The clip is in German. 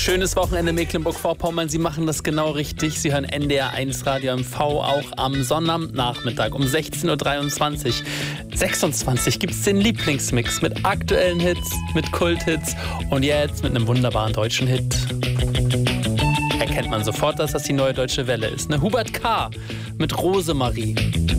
Schönes Wochenende Mecklenburg-Vorpommern. Sie machen das genau richtig. Sie hören NDR 1 Radio MV auch am Sonnabendnachmittag um 16.23 Uhr. 26 gibt es den Lieblingsmix mit aktuellen Hits, mit Kulthits und jetzt mit einem wunderbaren deutschen Hit. Erkennt man sofort, dass das die Neue Deutsche Welle ist. Ne? Hubert K. mit Rosemarie.